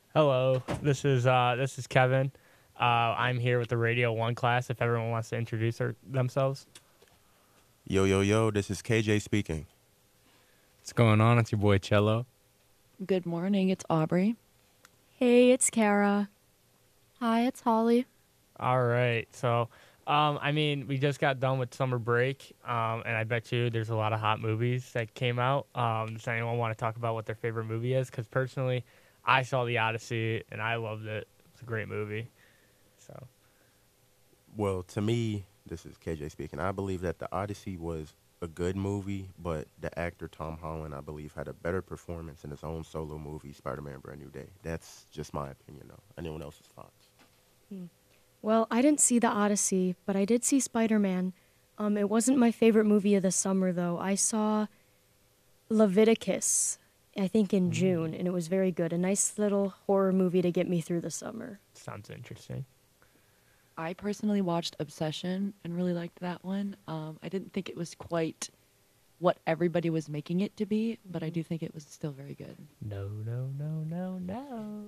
Hello, this is Kevin. I'm here with the Radio One class. If everyone wants to introduce themselves. Yo, yo, yo, this is KJ speaking. What's going on? It's your boy Cello. Good morning, it's Aubrey. Hey, it's Kara. Hi, it's Holly. All right, so we just got done with summer break, and I bet you there's a lot of hot movies that came out. Does anyone want to talk about what their favorite movie is? Because personally, I saw The Odyssey and I loved it. It's a great movie. So. Well, to me, this is KJ speaking. I believe that The Odyssey was a good movie, but the actor Tom Holland, I believe, had a better performance in his own solo movie, Spider-Man Brand New Day. That's just my opinion, though. Anyone else's thoughts? Well, I didn't see The Odyssey, but I did see Spider-Man. It wasn't my favorite movie of the summer, though. I saw Leviticus, I think in June, and it was very good. A nice little horror movie to get me through the summer. Sounds interesting. I personally watched Obsession and really liked that one. I didn't think it was quite what everybody was making it to be, but I do think it was still very good. No, no, no, no, no.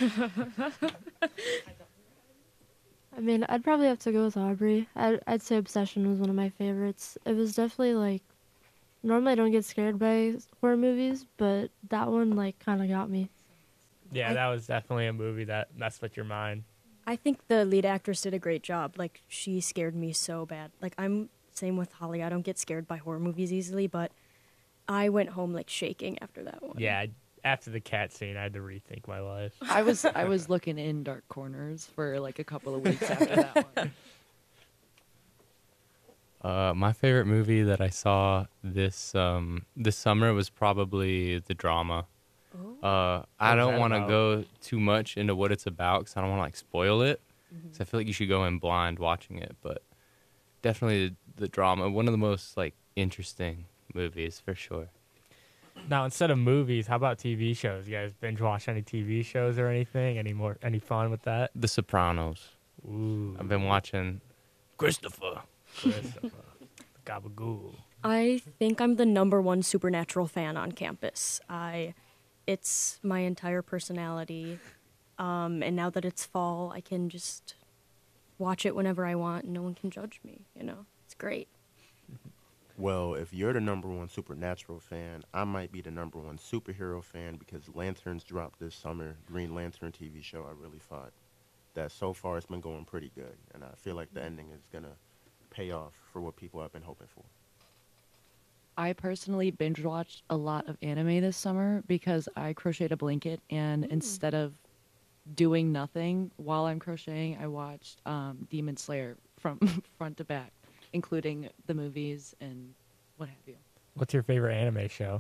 I mean, I'd probably have to go with Aubrey. I'd say Obsession was one of my favorites. It was definitely like, normally I don't get scared by horror movies, but that one like kind of got me. Yeah, that was definitely a movie that messed with your mind. I think the lead actress did a great job. Like, she scared me so bad. Like, I'm same with Holly. I don't get scared by horror movies easily, but I went home like shaking after that one. Yeah, after the cat scene, I had to rethink my life. I was looking in dark corners for like a couple of weeks after that one. My favorite movie that I saw this summer was probably the drama. I don't want to go too much into what it's about because I don't want to like spoil it. So I feel like you should go in blind watching it, but definitely the drama, one of the most like interesting movies for sure. Now, instead of movies, how about TV shows? You guys binge watch any TV shows or anything? Any fun with that? The Sopranos. Ooh, I've been watching Christopher. Gabagool. I think I'm the number one Supernatural fan on campus. It's my entire personality. And now that it's fall, I can just watch it whenever I want and no one can judge me, It's great. Well, if you're the number one Supernatural fan, I might be the number one superhero fan because Lanterns dropped this summer. Green Lantern TV show, I really thought that so far it's been going pretty good. And I feel like the ending is going to pay off for what people have been hoping for. I personally binge watched a lot of anime this summer because I crocheted a blanket, and instead of doing nothing while I'm crocheting, I watched Demon Slayer from front to back, including the movies and what have you. What's your favorite anime show?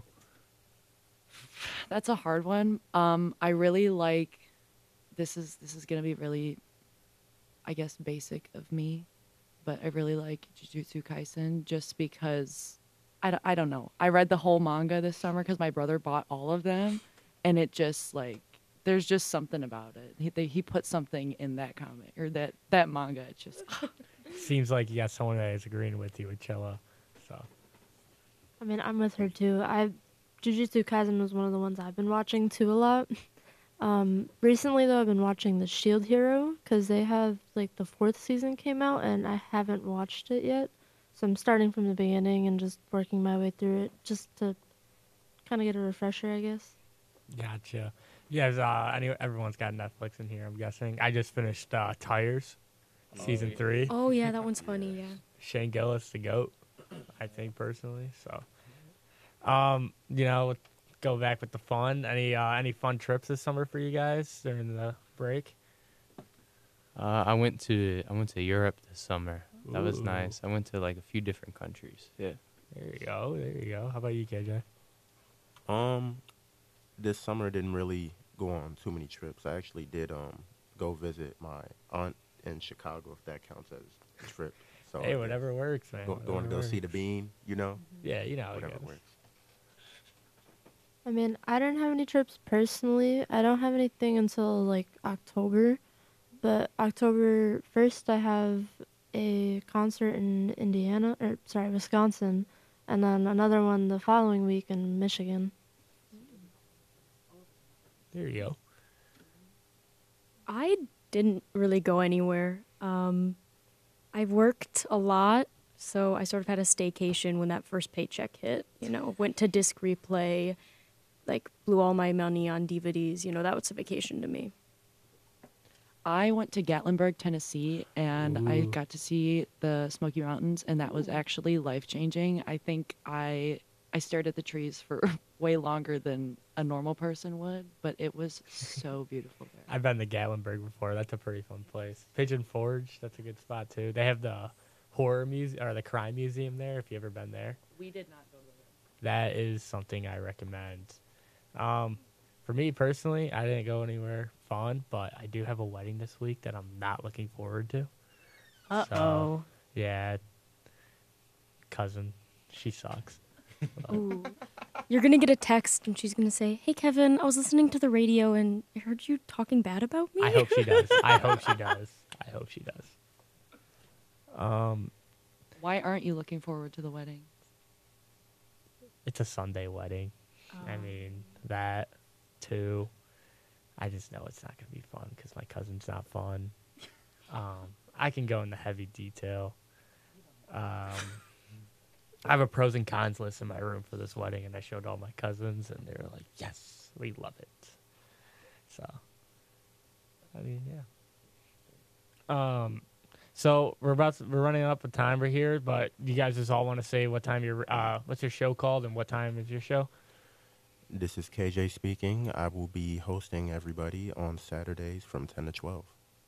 That's a hard one. I really like. This is gonna be really, I guess, basic of me, but I really like Jujutsu Kaisen just because. I don't know. I read the whole manga this summer because my brother bought all of them, and it just like there's just something about it. He put something in that comic or that manga. It just Seems like you got someone that is agreeing with you with Cello. So. I mean, I'm with her too. Jujutsu Kaisen was one of the ones I've been watching too a lot. Recently though, I've been watching The Shield Hero because they have like the 4th season came out and I haven't watched it yet. So I'm starting from the beginning and just working my way through it just to kind of get a refresher, I guess. Gotcha. You guys, everyone's got Netflix in here, I'm guessing. I just finished Tires, season 3. Oh, yeah, that one's funny, yeah. Shane Gillis, the GOAT, I think, personally. So, go back with the fun. Any fun trips this summer for you guys during the break? I went to Europe this summer. That was Ooh. nice. I went to like a few different countries. Yeah. There you go. How about you, KJ? This summer didn't really go on too many trips. I actually did go visit my aunt in Chicago, if that counts as a trip. So Hey, whatever works, man. Going to go see the Bean, Yeah, you know how it whatever goes. works. I mean, I didn't have any trips personally. I don't have anything until like October. But October 1st, I have a concert in Wisconsin, and then another one the following week in Michigan. There you go. I didn't really go anywhere. I've worked a lot, so I sort of had a staycation when that first paycheck hit. Went to Disc Replay, like blew all my money on DVDs. That was a vacation to me. I went to Gatlinburg, Tennessee, and I Ooh. got to see the Smoky Mountains, and that was actually life-changing. I think I stared at the trees for way longer than a normal person would, but it was so beautiful there. I've been to Gatlinburg before. That's a pretty fun place. Pigeon Forge, that's a good spot too. They have the horror museum or the crime museum there. If you ever been there, We did not go there. that is something I recommend. For me personally, I didn't go anywhere fun, but I do have a wedding this week that I'm not looking forward to. Uh-oh. Yeah, cousin, she sucks. Ooh. You're going to get a text, and she's going to say, "Hey, Kevin, I was listening to the radio, and I heard you talking bad about me." I hope she does. I hope she does. I hope she does. Why aren't you looking forward to the wedding? It's a Sunday wedding. I mean, that, too. I just know it's not going to be fun because my cousin's not fun. I can go into heavy detail. I have a pros and cons list in my room for this wedding, and I showed all my cousins, and they were like, yes, we love it. So, I mean, yeah. So we're running up a time right here, but you guys just all want to say what time what's your show called and what time is your show? This is KJ speaking. I will be hosting everybody on Saturdays from 10 to 12.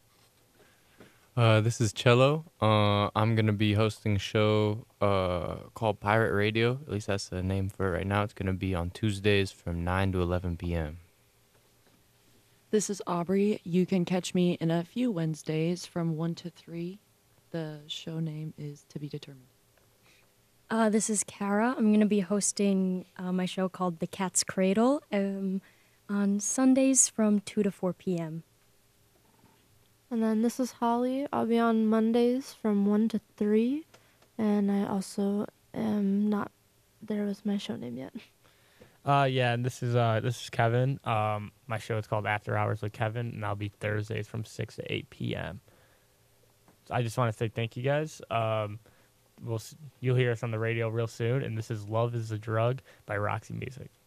This is Cello. I'm going to be hosting a show called Pirate Radio. At least that's the name for it right now. It's going to be on Tuesdays from 9 to 11 p.m. This is Aubrey. You can catch me in a few Wednesdays from 1 to 3. The show name is To Be Determined. This is Kara. I'm going to be hosting my show called The Cat's Cradle on Sundays from 2 to 4 p.m. And then this is Holly. I'll be on Mondays from 1 to 3. And I also am not there with my show name yet. Yeah, and this is Kevin. My show is called After Hours with Kevin, and I'll be Thursdays from 6 to 8 p.m. So I just want to say thank you guys. You'll hear us on the radio real soon, and this is Love is a Drug by Roxy Music.